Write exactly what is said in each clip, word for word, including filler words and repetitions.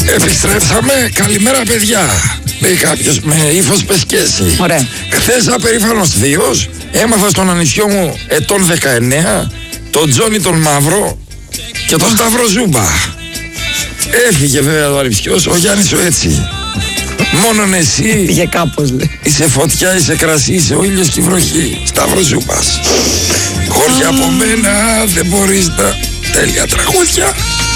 Επιστρέψαμε, καλημέρα παιδιά. Λέει κάποιος με ύφος πεσκέση. Ωραία. Χθες απερίφανος θείος έμαθα στον ανιψιό μου ετών δεκαεννέα τον Τζόνι τον Μαύρο και τον Σταύρο Ζούμπα. Έφυγε βέβαια ο ανιψιός, ο Γιάννης ο έτσι. Μόνον εσύ Πήγε κάπως, λέει. είσαι φωτιά, είσαι κρασί, είσαι ο ήλιος και η βροχή. Σταύρο Ζούμπας. Χώρια από μένα δεν μπορείς να... Τέλεια τραγούδια.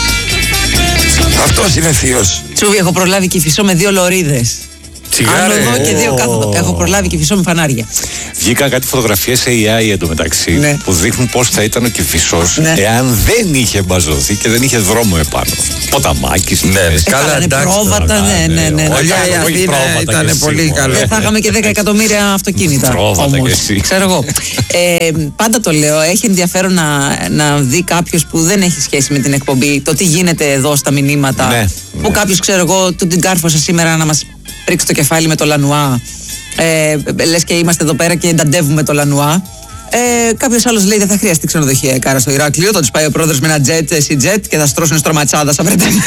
Αυτός είναι θείος. Τσούβι, έχω προλάβει Κηφισό με δύο λωρίδες. Τσιγάρε. Άνω εδώ και δύο κάθοδο. Έχω προλάβει Κηφισό με φανάρια. Βγήκαν κάτι φωτογραφίες έι άι εντωμεταξύ, ναι, που δείχνουν πώς θα ήταν ο Κηφισός, ναι, εάν δεν είχε μπαζωθεί και δεν είχε δρόμο επάνω. Ποταμάκης, ναι, ε, καλά, εντάξει. Πρόβατα, ναι, ναι, ναι. Όλια η Αθήνα ήταν πολύ καλά. Δεν θα είχαμε και δέκα εκατομμύρια αυτοκίνητα. Πρόβατα κι εσύ. Ξέρω εγώ. Ε, πάντα το λέω, έχει ενδιαφέρον να, να δει κάποιος που δεν έχει σχέση με την εκπομπή το τι γίνεται εδώ στα μηνύματα. Ναι, που ναι. κάποιος, ξέρω εγώ, του την κάρφωσε σήμερα να μας ρίξει το κεφάλι με το Λανουά. Ε, λες και είμαστε εδώ πέρα και ενταντεύουμε το Λανουά. Ε, κάποιος άλλος λέει δεν θα χρειαστεί ξενοδοχεία κάρα στο Ηράκλειο. Θα τους πάει ο πρόεδρος με ένα jet, σιτζετ και θα στρώσουν στρωματσάδα σαν Βρετανία.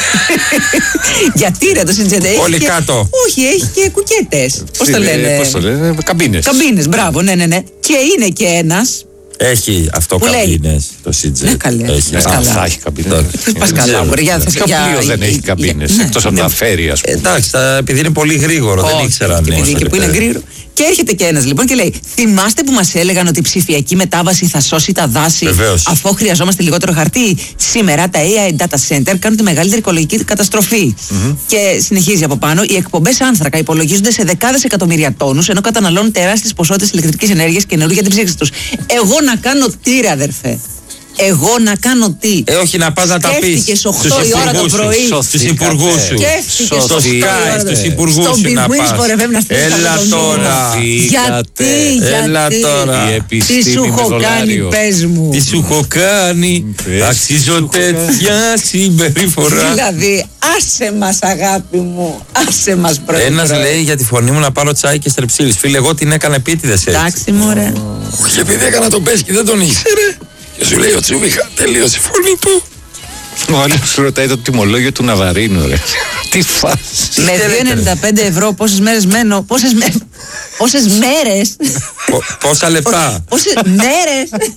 Γιατί ρε το σιτζετ έχει. Όλοι και... κάτω. Όχι, έχει και κουκέτες. Πώς το Ε, λένε. Πώς το λένε, καμπίνες. Καμπίνες, μπράβο, ναι, ναι, ναι. Και είναι και ένας. Έχει αυτό Που λέει. καμπίνες το σιτζετ. Ναι, καλέ. Έχει. Πας Α, καλά. θα έχει καμπίνες. Πες πας καλά, μπορεί, για- Ποιο για- πλοίο δεν για- έχει για- καμπίνες, ναι, εκτός από ναι. τα φέρει, ας πούμε. Εντάξει, τα- επειδή είναι πολύ γρήγορο, δεν ήξερα. Και ναι, επειδή στο και που είναι ρεπέρ. γρήγορο. Και έρχεται και ένας λοιπόν και λέει: θυμάστε που μας έλεγαν ότι η ψηφιακή μετάβαση θα σώσει τα δάση, Βεβαίως. αφού χρειαζόμαστε λιγότερο χαρτί? Σήμερα τα έι άι data center κάνουν τη μεγαλύτερη οικολογική καταστροφή. Mm-hmm. Και συνεχίζει από πάνω: οι εκπομπές άνθρακα υπολογίζονται σε δεκάδες εκατομμύρια τόνους, ενώ καταναλώνουν τεράστιες ποσότητες ηλεκτρικής ενέργειας και νερού για την ψήξη τους. Εγώ να κάνω τι, ρε αδερφέ? Εγώ να κάνω τι? Ε, όχι να πας να τα πεις. Σκέφτηκες οκτώ η ώρα το πρωί. Στους υπουργούς σου. Σκέφτηκες Στο οκτώ η ώρα Sky, το- στους υπουργούς Στον σου να Big Wings πας. for εφ εμ να στείλεις Έλα αυτό το τώρα. μήνυμα. Γιατί, Έλα γιατί, τώρα. Η τι επιστήμη σου με έχω κάνει, δολάριο. πες μου. Τι σου έχω κάνει, Πες, τι αξίζω σου έχω τέτοια συμπεριφορά. Δηλαδή, άσε μας αγάπη μου, άσε μας πρωί. Ένας πρωί. λέει για τη φωνή μου να πάρω τσάι και στρεψίλης. Φίλε, εγώ την έκανα επίτηδες έτσι. Εντάξει μωρέ. Και επειδή έκανα τον πέσκι δεν τον ήξερε. Και σου λέει ο Τσούβιχα, τελείωσε η φωνή του. Ο άλλος ρωτάει το τιμολόγιο του Ναβαρίνου, ρε. Τι φάση. Με δύο ενενήντα πέντε ευρώ πόσες μέρες μένω, πόσες μέρες, πόσες μέρες, Πο- Πόσα λεπτά. πόσες μέρες.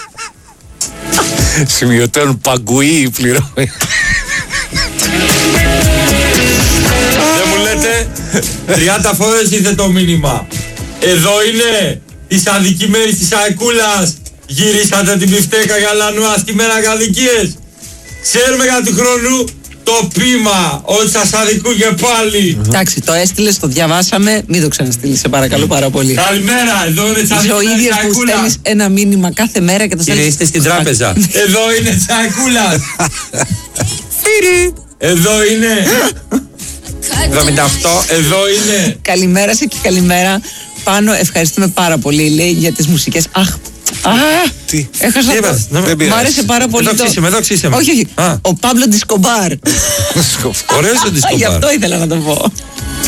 Σημειωτέων παγκουή η πληρωμή. Δεν μου λέτε, τριάντα φορές ήρθε το μήνυμα. Εδώ είναι της αδικημένης της Αεκούλας. Γυρίσατε την πιφτέκα για Λανουά στη μέρα κατοικίες. Ξέρουμε για του χρόνου το πείμα ότι σας αδικούν και πάλι. Εντάξει, το έστειλες, το διαβάσαμε, μην το ξαναστείλεις, σε παρακαλώ πάρα πολύ. Καλημέρα, εδώ είναι της Είσαι ο αδικημένης ίδιος της που Αεκούλας. στέλνεις ένα μήνυμα κάθε μέρα και το στέλνεις. είστε στην τράπεζα. Εδώ είναι της Αεκούλας. Εδώ είναι. εβδομήντα οκτώ, εδώ είναι. Καλημέρα σε και καλημέρα. Πάνω, ευχαριστούμε πάρα πολύ, λέει, για τις μουσικές. Αχ, α, Τι, έχασα τι το- είπες, δεν πειράζει. Μ' άρεσε πάρα πολύ Εδώ το... ξύσε με, εδώ ξύσε με. Όχι, όχι. Α. Ο Παύλο Ντισκομπάρ. Ωραίος ο Γι' Ντισκομπάρ. αυτό ήθελα να το πω.